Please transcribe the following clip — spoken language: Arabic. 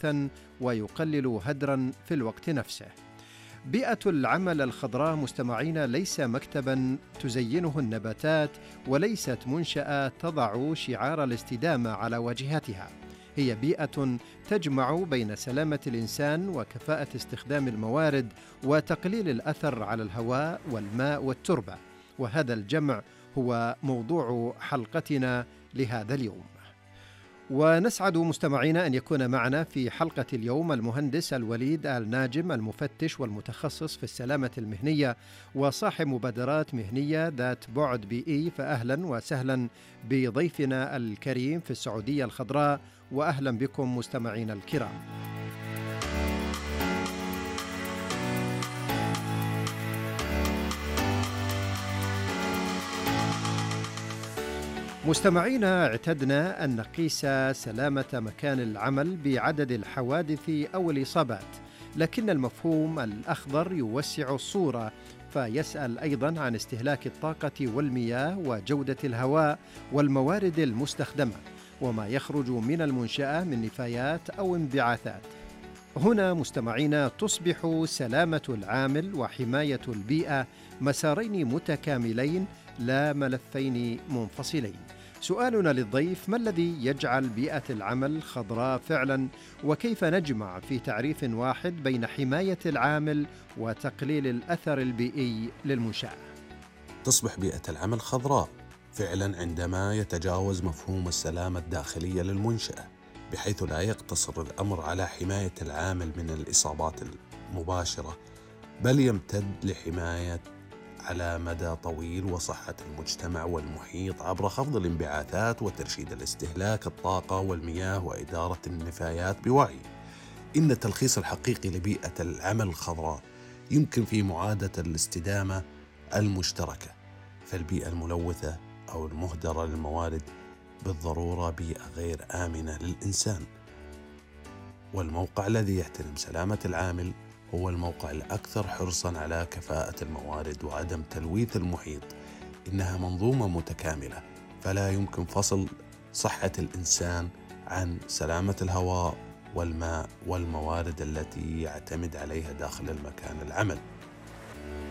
حديثا ويقلل هدرا في الوقت نفسه. بيئة العمل الخضراء مستمعين ليس مكتبا تزينه النباتات، وليست منشأة تضع شعار الاستدامة على واجهتها. هي بيئة تجمع بين سلامة الإنسان وكفاءة استخدام الموارد وتقليل الأثر على الهواء والماء والتربة، وهذا الجمع هو موضوع حلقتنا لهذا اليوم. ونسعد مستمعينا أن يكون معنا في حلقة اليوم المهندس الوليد آل ناجم، المفتش والمتخصص في السلامة المهنية وصاحب مبادرات مهنية ذات بعد بيئي. فأهلا وسهلا بضيفنا الكريم في السعودية الخضراء، وأهلا بكم مستمعينا الكرام. مستمعينا، اعتدنا أن نقيس سلامة مكان العمل بعدد الحوادث أو الإصابات، لكن المفهوم الأخضر يوسع الصورة، فيسأل أيضا عن استهلاك الطاقة والمياه وجودة الهواء والموارد المستخدمة، وما يخرج من المنشأة من نفايات أو انبعاثات. هنا مستمعينا تصبح سلامة العامل وحماية البيئة مسارين متكاملين لا ملفين منفصلين. سؤالنا للضيف: ما الذي يجعل بيئة العمل خضراء فعلا؟ وكيف نجمع في تعريف واحد بين حماية العامل وتقليل الأثر البيئي للمنشأة؟ تصبح بيئة العمل خضراء فعلا عندما يتجاوز مفهوم السلامة الداخلية للمنشأة، بحيث لا يقتصر الأمر على حماية العامل من الإصابات المباشرة، بل يمتد لحماية على مدى طويل وصحة المجتمع والمحيط عبر خفض الانبعاثات وترشيد الاستهلاك الطاقة والمياه وإدارة النفايات بوعي. إن التلخيص الحقيقي لبيئة العمل الخضراء يمكن في معادة الاستدامة المشتركة، فالبيئة الملوثة أو المهدرة للموارد بالضرورة بيئة غير آمنة للإنسان، والموقع الذي يحترم سلامة العامل هو الموقع الأكثر حرصاً على كفاءة الموارد وعدم تلويث المحيط. إنها منظومة متكاملة، فلا يمكن فصل صحة الإنسان عن سلامة الهواء والماء والموارد التي يعتمد عليها داخل المكان العمل.